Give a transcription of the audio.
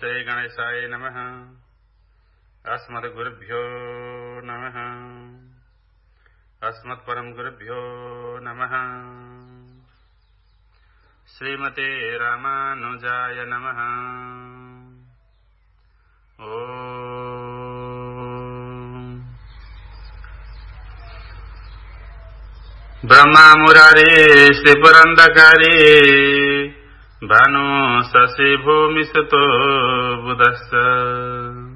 श्री गणेशाय नमः। अस्मद्गुरुभ्यो नमः। अस्मत्परम गुरुभ्यो नमः। श्रीमते रामानुजाय नमः। ब्रह्मा मुरारी श्रीपुरंदकारी भानु शशि भूमि सुतो बुधस्स